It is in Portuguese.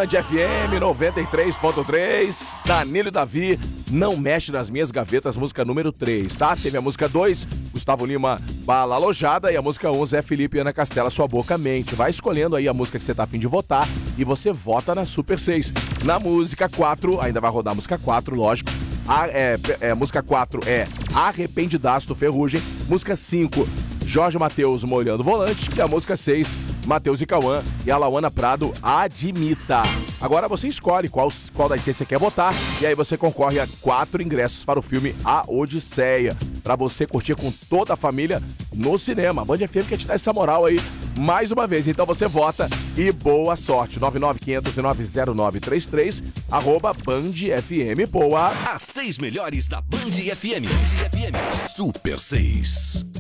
Band FM 93.3. Danilo e Davi, Não Mexe nas Minhas Gavetas, música número 3, tá? Teve a música 2, Gustavo Lima, Bala Alojada, e a música 1, Zé Felipe e Ana Castela, Sua Boca Mente. Vai escolhendo aí a música que você tá a fim de votar e você vota na Super 6. Na música 4, ainda vai rodar a música 4, lógico. Música 4 é Arrependidaço do Ferrugem. Música 5, Jorge Mateus, Molhando o Volante. E a música 6, Mateus e Cauã e a Lauana Prado, Admita. Agora você escolhe qual das 6 você quer votar e aí você concorre a 4 ingressos para o filme A Odisseia, para você curtir com toda a família no cinema. A Band FM quer te dar essa moral aí mais uma vez. Então você vota e boa sorte. 995090933 @Band FM Poa. As 6 melhores da Band FM. Super 6.